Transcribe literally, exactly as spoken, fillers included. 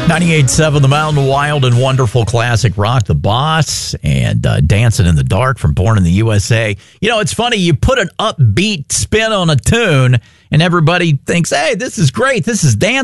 ninety-eight point seven The Mountain, wild and wonderful classic rock, The Boss, and uh, Dancing in the Dark from Born in the U S A. You know, it's funny, you put an upbeat spin on a tune, and everybody thinks, hey, this is great, this is dance.